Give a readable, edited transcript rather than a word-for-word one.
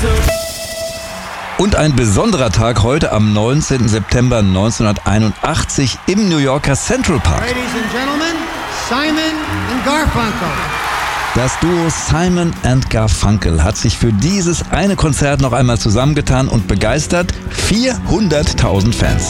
Und ein besonderer Tag heute am 19. September 1981 im New Yorker Central Park. Ladies and Gentlemen, Simon and Garfunkel. Das Duo Simon and Garfunkel hat sich für dieses eine Konzert noch einmal zusammengetan und begeistert 400.000 Fans.